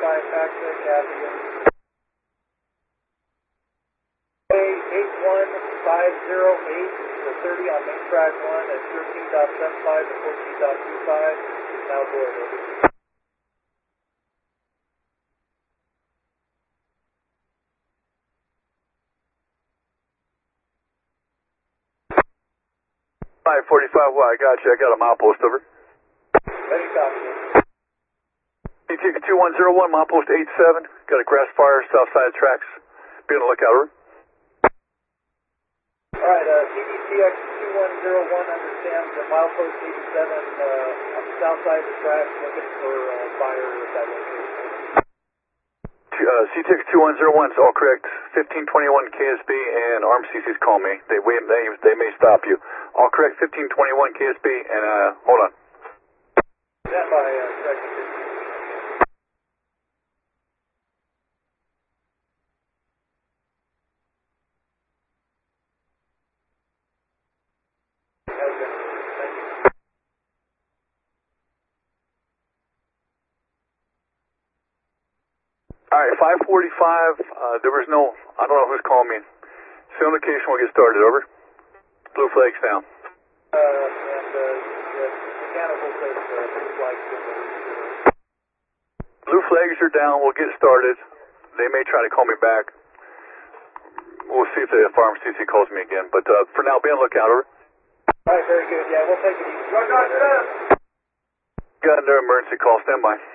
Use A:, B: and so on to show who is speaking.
A: by Paxton Avenue. 81508 to 30 on main track 1 at 13.75 to 14.25. Now board, over.
B: Five 45, well, I got you. I got a milepost, over.
A: Ready, copy.
B: CTX 2101, milepost 87. Got a grass fire, south side of tracks. Be on the lookout, over.
A: Alright, CDCX 2101 understands that milepost 87 on the south side of the tracks looking for fire at that location.
B: CTX 2101 is all correct. 1521 KSB and Armed CC's call me. They may stop you. All correct, 1521 KSB, and hold on.
A: Stand by, correction 15.
B: Alright, 545, there was no, I don't know who's calling me. Stay on location, we'll get started, over. Blue flags down.
A: And the mechanical says blue flags in the
B: Blue flags are down, we'll get started. They may try to call me back. We'll see if the Farm CC calls me again, but for now, be on the lookout, over.
A: Alright, very good, yeah, we'll take it easy.
B: Got another emergency call, stand by.